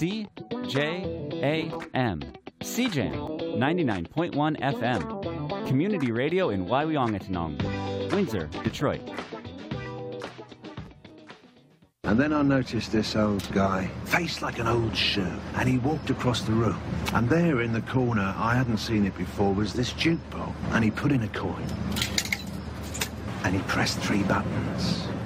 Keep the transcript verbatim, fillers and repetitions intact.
C J A M. C J A M, ninety-nine point one F M. Community radio in Waiwiongatnong, Windsor, Detroit. And then I noticed this old guy, faced like an old shoe, and he walked across the room. And there in the corner, I hadn't seen it before, was this jukebox. And he put in a coin. And he pressed three buttons.